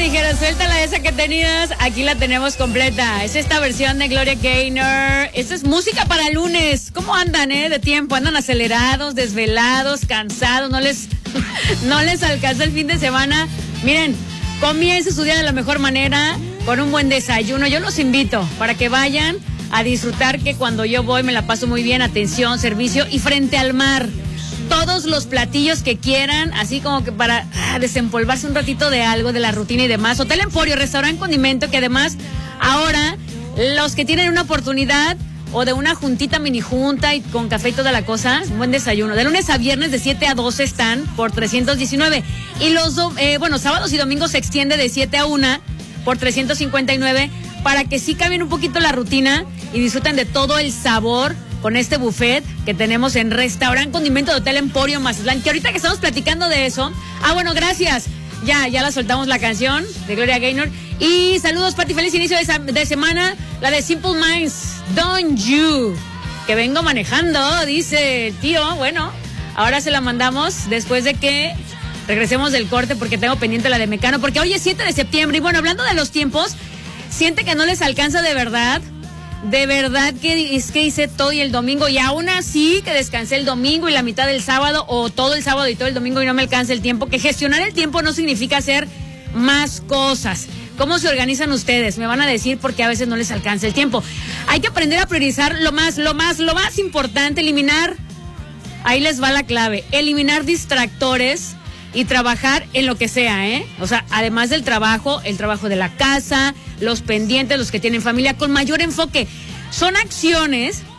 dijeron, suéltala esa que tenías, aquí la tenemos completa. Es esta versión de Gloria Gaynor. Esta es música para lunes. ¿Cómo andan, de tiempo? ¿Andan acelerados, desvelados, cansados? ¿No les alcanzó el fin de semana? Miren, comience su día de la mejor manera, con un buen desayuno. Yo los invito para que vayan a disfrutar, que cuando yo voy me la paso muy bien. Atención, servicio y frente al mar. Todos los platillos que quieran, así como que para desempolvarse un ratito de algo, de la rutina y demás. Hotel Emporio, restaurante Condimento, que además ahora los que tienen una oportunidad o de una juntita, mini junta y con café y toda la cosa, un buen desayuno. De lunes a viernes de 7 a 12 están por 319. Y los sábados y domingos se extiende de 7 a 1 por 359, para que sí cambien un poquito la rutina y disfruten de todo el sabor con este buffet que tenemos en Restaurante Condimento de Hotel Emporio Mazatlán, que ahorita que estamos platicando de eso, gracias, ya la soltamos la canción de Gloria Gaynor. Y saludos, Pati, feliz inicio de semana, la de Simple Minds, Don't You, que vengo manejando, dice el tío. Bueno, ahora se la mandamos después de que regresemos del corte, porque tengo pendiente la de Mecano, porque hoy es 7 de septiembre, y bueno, hablando de los tiempos, siente que no les alcanza de verdad que es que hice todo y el domingo, y aún así que descansé el domingo y la mitad del sábado, o todo el sábado y todo el domingo, y no me alcanza el tiempo. Que gestionar el tiempo no significa hacer más cosas. ¿Cómo se organizan ustedes? Me van a decir, porque a veces no les alcanza el tiempo. Hay que aprender a priorizar lo más importante, eliminar, ahí les va la clave, eliminar distractores y trabajar en lo que sea, O sea, además del trabajo, el trabajo de la casa, los pendientes, los que tienen familia, con mayor enfoque. Son acciones